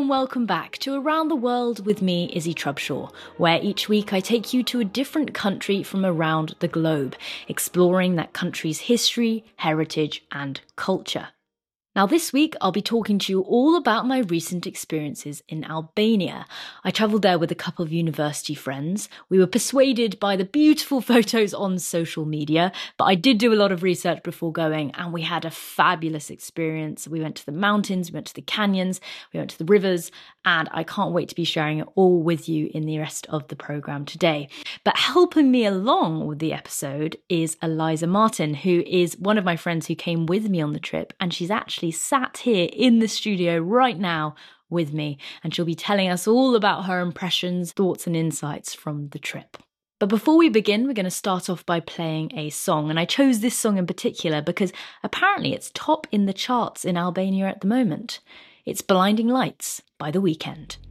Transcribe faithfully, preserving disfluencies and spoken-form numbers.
and welcome back to Around the World with me, Izzy Trubshaw, where each week I take you to a different country from around the globe, exploring that country's history, heritage and culture. Now this week I'll be talking to you all about my recent experiences in Albania. I travelled there with a couple of university friends. We were persuaded by the beautiful photos on social media, but I did do a lot of research before going and we had a fabulous experience. We went to the mountains, we went to the canyons, we went to the rivers, and I can't wait to be sharing it all with you in the rest of the programme today. But helping me along with the episode is Eliza Martin, who is one of my friends who came with me on the trip, and she's actually sat here in the studio right now with me, and she'll be telling us all about her impressions, thoughts and insights from the trip. But before we begin, we're going to start off by playing a song, and I chose this song in particular because apparently it's top in the charts in Albania at the moment. It's Blinding Lights by The Weeknd.